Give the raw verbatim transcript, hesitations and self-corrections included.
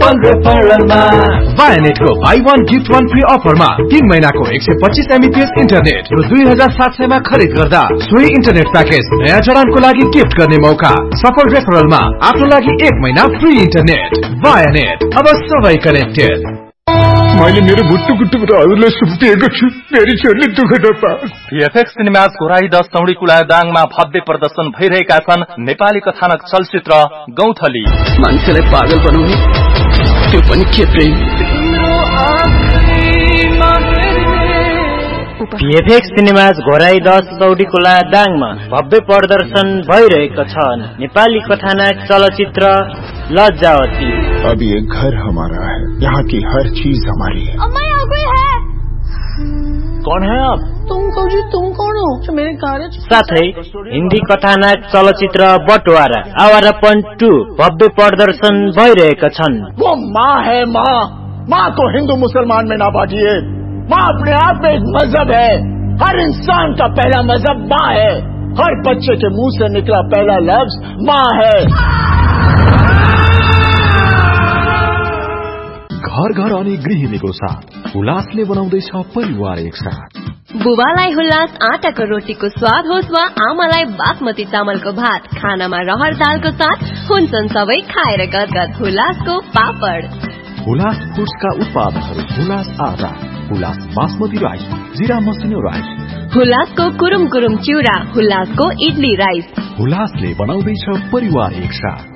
सफल रेफरलमा वायानेटको by one gift one free अफरमा तीन महीनाको एक सय पच्चीस एमबीपीएस इन्टरनेट र दुई हजार सात सयमा खरिद गर्दा सोही इन्टरनेट प्याकेज नयाँ जडानको लागि गिफ्ट गर्ने मौका। सफल रेफरलमा आफ्नो लागि एक महिना फ्री इन्टरनेट। वायानेट, अब सबै कनेक्टेड। मैले मेरो गुट्टु गुट्टुबाट हजुरलाई सुम्पिएको छु, मेरी छोरीले दुःख नपाओस्। भिएफएक्स सिनेमाज घोराई दस सौडीकुला दाङमा भव्य प्रदर्शन भइरहेका छन् नेपाली कथानक चलचित्र गौथली। मान्छेलाई पागल बनाउने त्यो पनि के प्रेम। भिएफएक्स सिनेमाज घोराई दस सौडीकुला दाङमा भव्य प्रदर्शन भइरहेको छ नेपाली कथानक चलचित्र लज्जावती। अब ये घर हमारा है, यहाँ की हर चीज हमारी है। अम्मा यहाँ कोई है? कौन है आप? तुम कौजी, तुम कौन हो? जो मेरे कार्य साथै हिन्दी कथानक चलचित्र बटवारा आवारापन टू भव्य प्रदर्शन भइरहेका छन्। वो माँ है, माँ माँ को हिंदू मुसलमान में ना बांटिए। माँ अपने आप में एक मजहब है। हर इंसान का पहला मजहब माँ है। हर बच्चे के मुंह से निकला पहला लफ्ज माँ है। घर घर अनि गृहिणीको साथ हुलासले बनाउँदैछ परिवार एक साथ। बुबालाई हुलास आटाको रोटीको स्वाद होस् वा आमालाई बासमती चामलको भात, खानामा रहर दालको साथ हुन्छन् सबै खाएर गदगद। हुलासको पापड। हुलास फुड्सका उत्पादनहरू हुलास आटा, हुलास बासमती राइस, जिरा मसिनो राइस, हुलासको कुरुम कुरुम चिउरा, हुलासको इडली राइस। हुलासले बनाउँदैछ परिवार एक साथ।